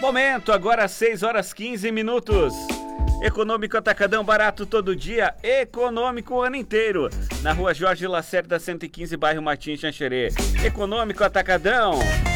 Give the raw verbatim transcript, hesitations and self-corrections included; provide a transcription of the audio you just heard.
Momento, agora seis horas quinze minutos. Econômico Atacadão, barato todo dia, econômico o ano inteiro. Na rua Jorge Lacerda, cento e quinze, bairro Martins, Xanxerê. Econômico Atacadão.